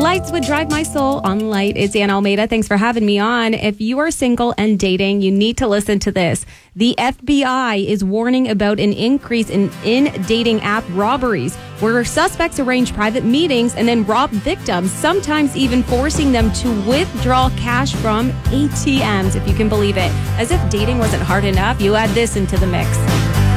Lights would drive my soul on Light. It's Ann Almeida. Thanks for having me on. If you are single and dating, you need to listen to this. The FBI is warning about an increase in dating app robberies, where suspects arrange private meetings and then rob victims, sometimes even forcing them to withdraw cash from ATMs, if you can believe it. As if dating wasn't hard enough, you add this into the mix.